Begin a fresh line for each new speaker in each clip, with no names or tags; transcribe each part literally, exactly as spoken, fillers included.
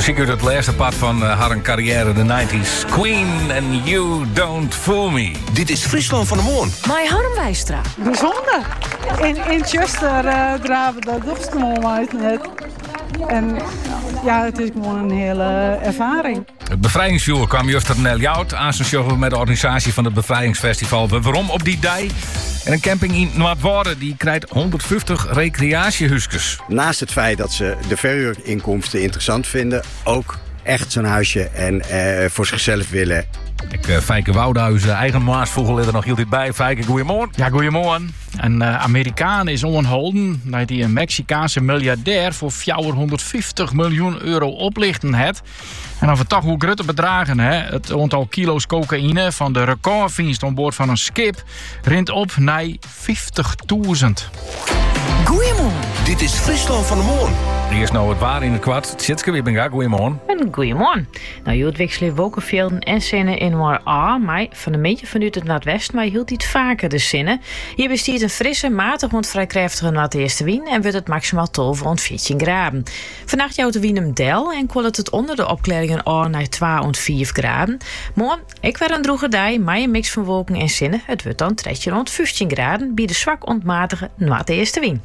Muziek uit het laatste pad van uh, haar carrière, de nineties. Queen and You Don't Fool Me.
Dit is Friesland van de Moon.
Mai Harm Wijstra.
Bijzonder. In, in Chester uh, draven dat dochstel uit net. En ja, het is gewoon een hele ervaring.
Het bevrijdingsvuur kwam juster naar Ljout aan zijn show met de organisatie van het bevrijdingsfestival. Waarom op die dag? En een camping in Noordwouden die krijgt honderdvijftig recreatiehuisjes.
Naast het feit dat ze de verhuurinkomsten interessant vinden, ook echt zo'n huisje en uh, voor zichzelf willen.
Ik, uh, Fijke Woudhuizen, eigen Maasvogel, er nog heel dit bij. Fijke, goeiemorgen.
Ja, goeiemorgen. Een uh, Amerikaan is onholden dat hij een Mexicaanse miljardair voor vierhonderdvijftig miljoen euro oplichten heeft. En of het toch hoe grote bedragen, hè? Het aantal kilo's cocaïne van de recordvindst aan boord van een schip rint op naar vijftigduizend.
Goeiemorgen.
Dit is Friesland van de Moon.
Eerst nou het waar in het kwart. Tjitske Wibbinga, goeiemorgen.
En goeiemorgen. Nou, je wisselen wolkenvelden en zinnen in waar A, maar van een beetje vanuit het noordwesten, maar je hield niet vaker de zinnen. Hier bestiert een frisse, matig, want vrij krachtige noordestenwind en wordt het maximaal tolven rond veertien graden. Vannacht jouwt de wind hem del en kwalt het onder de opklaringen A naar twee rond vier graden. Morgen, ik weer een droege dag, maar een mix van wolken en zinnen. Het wordt dan tretje rond vijftien graden bij de zwak ontmatige noordestenwind.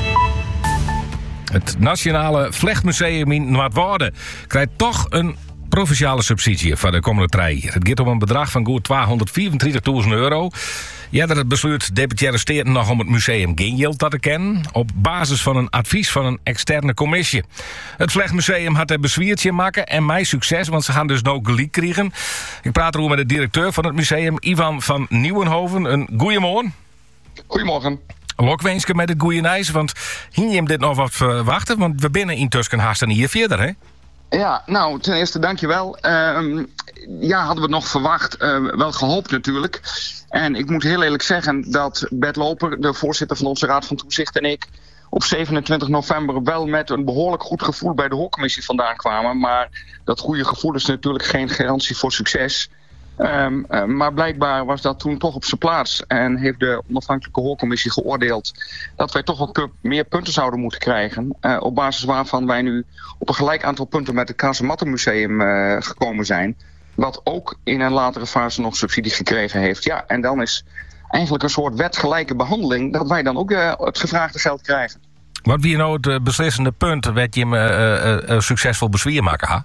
Het Nationale Vlechtmuseum in Noordwouden krijgt toch een provinciale subsidie voor de komende drie jaar. Het gaat om een bedrag van goed tweehonderdvierentwintigduizend euro. Ja, dat besluit deputaire steden nog om het museum geen geld te kennen, op basis van een advies van een externe commissie. Het Vlechtmuseum had er bezwiertje maken en mij succes, want ze gaan dus nou gelijk krijgen. Ik praat erover met de directeur van het museum, Ivan van Nieuwenhoven. Een goeiemorgen.
Goedemorgen.
Lokwenske met het goeie nijs, want hier je hem dit nog wat verwachten, want we binnen intussen haast en hier verder, hè?
Ja, nou, ten eerste dankjewel. Uh, ja, hadden we nog verwacht. Uh, wel gehoopt natuurlijk. En ik moet heel eerlijk zeggen dat Bert Loper, de voorzitter van onze Raad van Toezicht, en ik op zevenentwintig november wel met een behoorlijk goed gevoel bij de hoorcommissie vandaan kwamen. Maar dat goede gevoel is natuurlijk geen garantie voor succes. Um, uh, maar blijkbaar was dat toen toch op zijn plaats. En heeft de onafhankelijke hoorcommissie geoordeeld dat wij toch wel meer punten zouden moeten krijgen. Uh, op basis waarvan wij nu op een gelijk aantal punten met het Kazemattenmuseum uh, gekomen zijn. Wat ook in een latere fase nog subsidie gekregen heeft. Ja, en dan is eigenlijk een soort wetgelijke behandeling dat wij dan ook uh, het gevraagde geld krijgen.
Wat wie nou het uh, beslissende punt werd je me uh, uh, uh, succesvol bezwier maken, ha?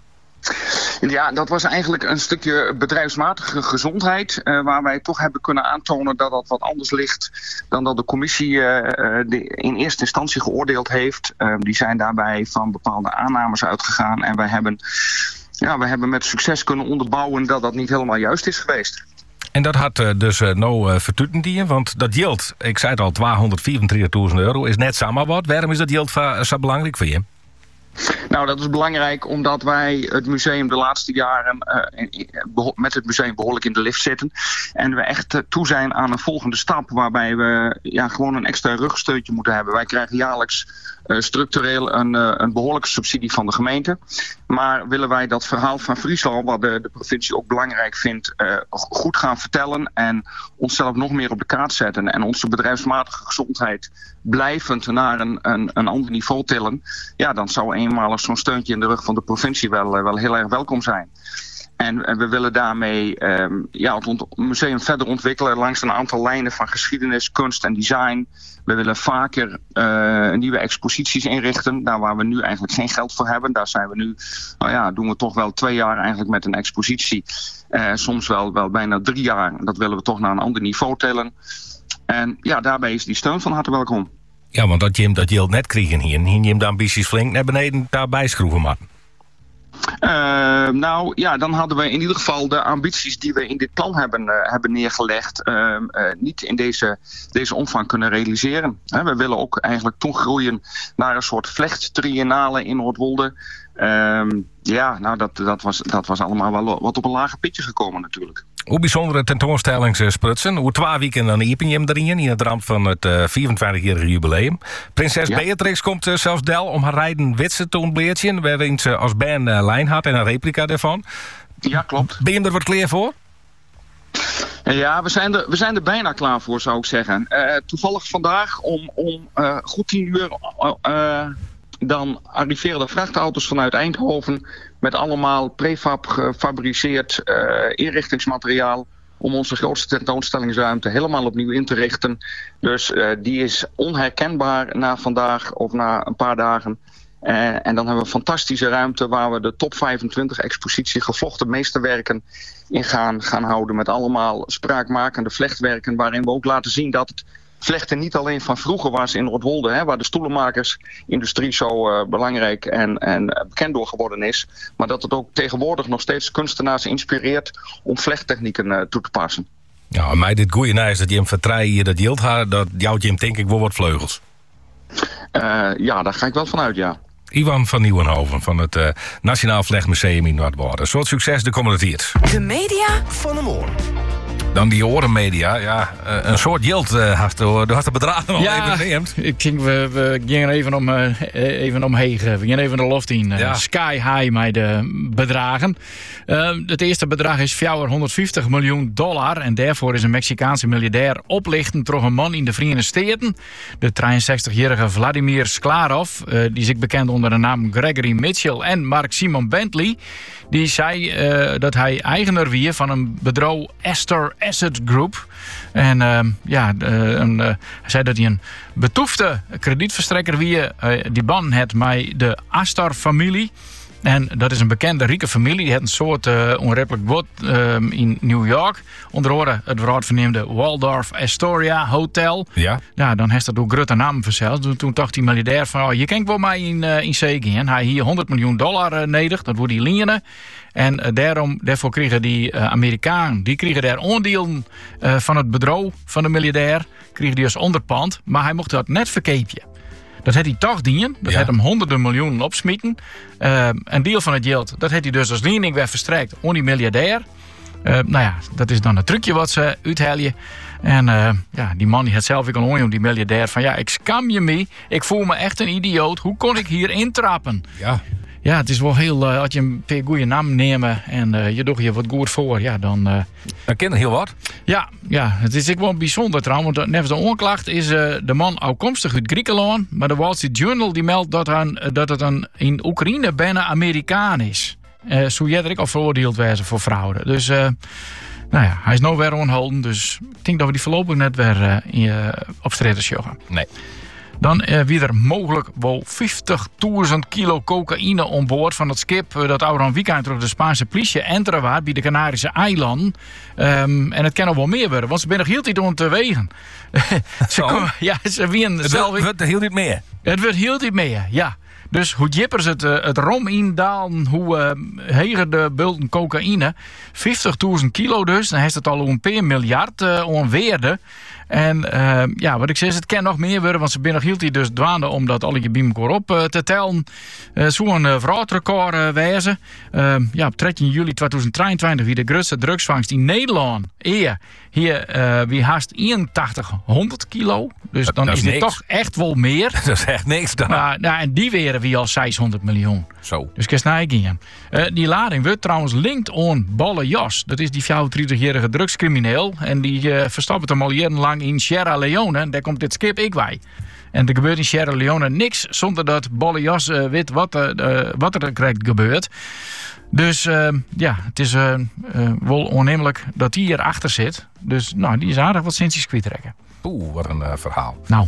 Ja, dat was eigenlijk een stukje bedrijfsmatige gezondheid. Uh, waar wij toch hebben kunnen aantonen dat dat wat anders ligt dan dat de commissie uh, de in eerste instantie geoordeeld heeft. Uh, die zijn daarbij van bepaalde aannames uitgegaan. En wij hebben, ja, wij hebben met succes kunnen onderbouwen dat dat niet helemaal juist is geweest.
En dat had uh, dus uh, nou uh, vertuten die, want dat yield, ik zei het al, tweehonderdvierentwintigduizend euro is net samen wat. Waarom is dat yield zo belangrijk voor je?
Nou, dat is belangrijk omdat wij het museum de laatste jaren uh, met het museum behoorlijk in de lift zitten. En we echt uh, toe zijn aan een volgende stap waarbij we ja, gewoon een extra rugsteuntje moeten hebben. Wij krijgen jaarlijks uh, structureel een, uh, een behoorlijke subsidie van de gemeente. Maar willen wij dat verhaal van Friesland, wat de, de provincie ook belangrijk vindt, uh, goed gaan vertellen en onszelf nog meer op de kaart zetten en onze bedrijfsmatige gezondheid blijvend naar een, een, een ander niveau tillen, ja, dan zou eenmalig zo'n steuntje in de rug van de provincie wel, wel heel erg welkom zijn. En, en we willen daarmee um, ja, het ont- museum verder ontwikkelen langs een aantal lijnen van geschiedenis, kunst en design. We willen vaker uh, nieuwe exposities inrichten, daar waar we nu eigenlijk geen geld voor hebben. Daar zijn we nu, nou ja, doen we toch wel twee jaar eigenlijk met een expositie. Uh, soms wel, wel bijna drie jaar. Dat willen we toch naar een ander niveau tellen. En ja, daarbij is die steun van harte welkom.
Ja, want dat je hem dat je net kregen hier. Hier je hem de ambities flink naar beneden daarbij schroeven, maar.
Uh, nou ja, dan hadden we in ieder geval de ambities die we in dit plan hebben, uh, hebben neergelegd, uh, uh, niet in deze, deze omvang kunnen realiseren. Uh, we willen ook eigenlijk toegroeien naar een soort vlechttriennale in Noordwolde. Uh, ja, nou dat, dat, was, dat was allemaal wel wat op een lager pitje gekomen natuurlijk.
Hoe bijzondere tentoonstellingssprutsen. Hoe twee weken dan iepen je hem erin in het ramp van het uh, vierentwintigjarige jubileum. Prinses ja. Beatrix komt uh, zelfs del om haar rijden witsen te ontbleertje, waarin ze als band uh, lijn had en een replica daarvan.
Ja, klopt.
Ben je er wat klaar voor?
Ja, we zijn, er, we zijn er bijna klaar voor, zou ik zeggen. Uh, toevallig vandaag om, om uh, goed tien uur uh, dan arriveren er vrachtauto's vanuit Eindhoven met allemaal prefab gefabriceerd uh, inrichtingsmateriaal om onze grootste tentoonstellingsruimte helemaal opnieuw in te richten. Dus uh, die is onherkenbaar na vandaag of na een paar dagen. Uh, en dan hebben we een fantastische ruimte waar we de top vijfentwintig expositie gevlochten meesterwerken in gaan, gaan houden. Met allemaal spraakmakende vlechtwerken waarin we ook laten zien dat het vlechten niet alleen van vroeger was in Noordwolde, hè, waar de stoelenmakersindustrie zo uh, belangrijk en, en bekend door geworden is. Maar dat het ook tegenwoordig nog steeds kunstenaars inspireert om vlechttechnieken uh, toe te passen.
Ja, mij dit goeie nou is dat je hem vertrouwen hier dat yield had, dat jouwt je hem denk ik wel wat vleugels.
Uh, ja, daar ga ik wel van uit, ja.
Iwan van Nieuwenhoven van het uh, Nationaal Vlechtmuseum in Noordwolde. Een soort succes de komende tijd.
De media
Van de Moorn.
Dan die orenmedia, ja, uh, een soort yield uh, had de, had de bedragen al
Ja,
even neemt.
ik denk, we, we gingen even, om, uh, even omheen. We gingen even de loft in. Uh,
Ja.
Sky high met de bedragen. Uh, het eerste bedrag is vierhonderdvijftig miljoen dollar. En daarvoor is een Mexicaanse miljardair oplichten door een man in de Verenigde Staten. De drieënzestigjarige Vladimir Sklarov, uh, die is ik bekend onder de naam Gregory Mitchell en Mark Simon Bentley. Die zei uh, dat hij eigenaar was van een bedrijf Astor Asset Group. En uh, ja, uh, een, uh, hij zei dat hij een betoefde kredietverstrekker was. Uh, die band had met de Astor-familie. En dat is een bekende rieke familie. Die had een soort uh, onredelijk woord uh, in New York. Onder andere het woord verneemde Waldorf Astoria Hotel.
Ja.
Ja, dan heeft dat ook grote naam verzeld. Toen, toen dacht die miljardair van, oh, je kan wel mij in, uh, in zee gaan. Hij hier honderd miljoen dollar uh, nodig, dat wordt die lenen. En uh, daarom, daarvoor kregen die uh, Amerikanen, die kregen daar onderdelen uh, van het bedrijf van de miljardair. Kregen die als onderpand, maar hij mocht dat net verkeepje. Dat had hij toch dienen. Dat
Ja.
had hem honderden miljoenen opsmieten. Uh, een deel van het geld, dat had hij dus als lening weer verstrekt aan die miljardair. Uh, nou ja, dat is dan een trucje wat ze uithalen. En uh, ja, die man die had zelf ook al om die miljardair van ja, ik skam je mee. Ik voel me echt een idioot. Hoe kon ik hier intrappen?
Ja.
Ja, het is wel heel, uh, als je een paar goede naam neemt en uh, je doet je wat goed voor, ja, dan... Uh,
Dan ken er heel wat.
ja, ja, het is ook wel bijzonder trouwens. Want nevens de onklacht is uh, de man afkomstig uit Griekenland. Maar de Wall Street Journal die meldt dat, een, dat het een, in Oekraïne bijna Amerikaan is. Uh, zo jij er ook al veroordeeld werden voor fraude. Dus uh, nou ja, hij is nou weer onholden. Dus ik denk dat we die voorlopig net weer uh, in, uh, op straat sjoggen.
Nee.
Dan uh, wie er mogelijk wel vijftigduizend kilo cocaïne on boord van het schip uh, dat oude weekend door de Spaanse politie enteren waar bij de Canarische eilanden. Um, en het kan nog wel meer worden, want ze zijn nog heel tijd om te wegen. ze
Oh.
komen, ja, ze winnen
Het
zelf.
wordt heel niet meer.
Het wordt heel tijd meer, ja. Dus hoe dieper ze het, uh, het rom indalen, hoe uh, heger de bulten cocaïne. vijftigduizend kilo dus, dan heeft het al een paar miljard uh, onweerde. En uh, ja, wat ik zeg, het kan nog meer worden, want ze zijn nog heel tijd dus dwaande om dat alle bij elkaar op uh, te tellen. Uh, Zo'n uh, veroudrecord uh, wijzen. Uh, ja, op dertien juli tweeduizend drieëntwintig wie de grootste drugsvangst in Nederland. Eer, hier uh, wie haast eenentachtighonderd kilo. Dus
Dat-
dan
dat
is
is
dit
niks.
toch echt wel meer.
Dat is echt niks dan.
Maar, nou, en die weren wie al zeshonderd miljoen.
Zo.
Dus kan snij gaan. Uh, die lading wordt trouwens linked on Balle Jas. Dat is die vijfendertigjarige drugscrimineel. En die uh, verstapt hem al jarenlang in Sierra Leone. En daar komt dit skip ik bij. En er gebeurt in Sierra Leone niks zonder dat Balle Jas uh, weet wat, uh, uh, wat er correct gebeurt. Dus uh, ja, het is uh, uh, wel onnemelijk dat die hier achter zit. Dus nou, die is aardig wat centjes kwijttrekken.
Oeh, wat een uh, verhaal.
Nou.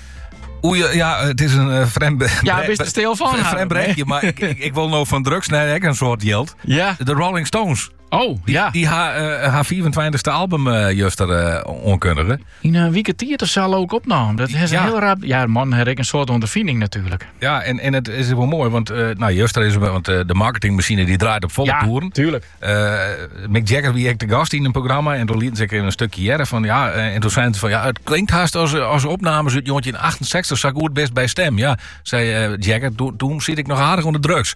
Oeh, ja, ja, het is een uh, vreemd...
Ja, wist er stil van.
Een vreemd berichtje, maar ik, ik, ik wil nou van drugs naar een soort yield.
Ja.
De Rolling Stones.
Oh, ja.
Die haar, uh, haar vierentwintigste album uh, juist er uh, onkundigen.
In een weekend of zo ook opname. Dat is
Ja.
een heel raar. Ja, man, heb ik een soort ondervinding natuurlijk.
Ja, en, en het is wel mooi, want uh, nou, juist er is want uh, de marketingmachine die draait op volle toeren.
tuurlijk.
Uh, Mick Jagger wie ik de gast in een programma en toen lieten ze een stukje jaren van ja uh, en toen zei ze van ja het klinkt haast als, als opnames uit jongetje in achtenzestig zag ik goed best bij stem. Ja, zei uh, Jagger toen, toen zit ik nog aardig onder drugs.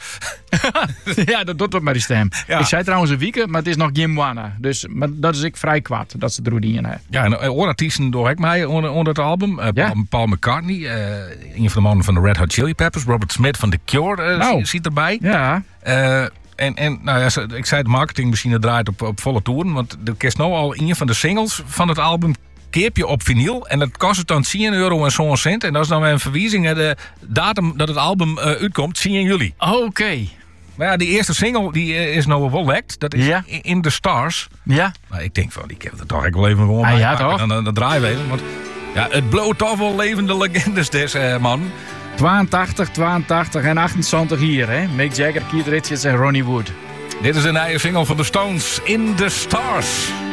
Ja, dat doet wat met die stem.
Ja.
Ik zei trouwens een week, maar het is nog geen wanna. Dus maar dat is ik vrij kwaad dat ze er die in hebben.
Ja, en oorartiesten door ik mij onder, onder het album. Uh,
Ja.
Paul, Paul McCartney, uh, een van de mannen van de Red Hot Chili Peppers, Robert Smith van The Cure uh,
Nou.
zit erbij.
Ja.
Uh, en, en nou ja, ik zei de marketingmachine draait op, op volle toeren, want er is nou al een van de singles van het album keep je op vinyl. En dat kost het dan tien euro en zo'n cent. En dat is dan weer een verwijzing naar de datum dat het album uh, uitkomt, tien juli.
Oké. Okay.
Maar ja, die eerste single die is nou wel lekt. Dat is
ja.
In the Stars.
Ja.
Maar ik denk van, die kan het toch ik wel even gewoon
ah,
bij
ja,
pakken.
toch?
En dan, dan draaien we even. Want ja, het bloot toch wel levende legendes des, uh, man.
tweeëntachtig, tweeëntachtig en achtenzwanzig hier, hè? Mick Jagger, Keith Richards en Ronnie Wood.
Dit is een nieuwe single van de Stones, In the Stars.